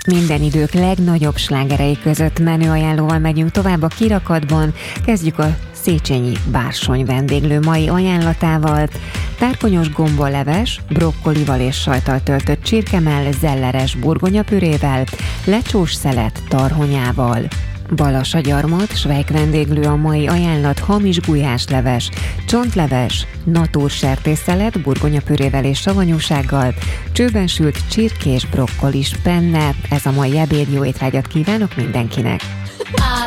Minden idők legnagyobb slágerei között menő ajánlóval megyünk tovább a kirakatban. Kezdjük a Széchenyi Bársony vendéglő mai ajánlatával. Tárkonyos gomboleves, brokkolival és sajttal töltött csirkemell zelleres burgonyapürével, lecsós szelet tarhonyával. Balasagyarmat, Svejk vendéglő a mai ajánlat hamis gulyásleves, csontleves, natúrsertésszelet, burgonyapürével és savanyúsággal, csőben sült csirkés brokkolis penne. Ez a mai ebéd, jó étvágyat kívánok mindenkinek!